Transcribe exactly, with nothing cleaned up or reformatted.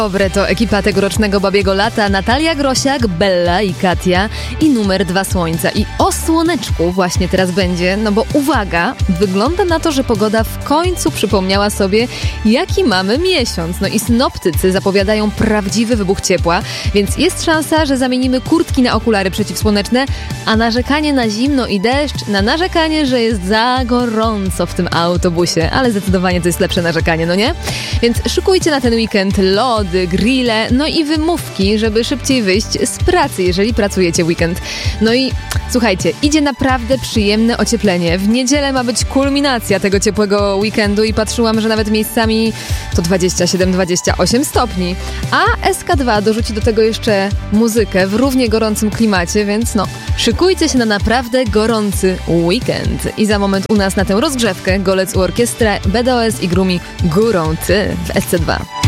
Dobre, to ekipa tegorocznego Babiego Lata, Natalia Grosiak, Bella i Katia i numer dwa Słońca. I o słoneczku właśnie teraz będzie, no bo uwaga, wygląda na to, że pogoda w końcu przypomniała sobie, jaki mamy miesiąc. No i synoptycy zapowiadają prawdziwy wybuch ciepła, więc jest szansa, że zamienimy kurtki na okulary przeciwsłoneczne, a narzekanie na zimno i deszcz na narzekanie, że jest za gorąco w tym autobusie. Ale zdecydowanie to jest lepsze narzekanie, no nie? Więc szykujcie na ten weekend lody, grille, no i wymówki, żeby szybciej wyjść z pracy, jeżeli pracujecie weekend. No i słuchajcie, idzie naprawdę przyjemne ocieplenie. W niedzielę ma być kulminacja tego ciepłego weekendu i patrzyłam, że nawet miejscami to dwadzieścia siedem dwadzieścia osiem stopni. A S K dwa dorzuci do tego jeszcze muzykę w równie gorącym klimacie, więc no, szykujcie się na naprawdę gorący weekend. I za moment u nas na tę rozgrzewkę Golec u Orkiestra, B D O S i Grumi Górą Ty w S C dwa.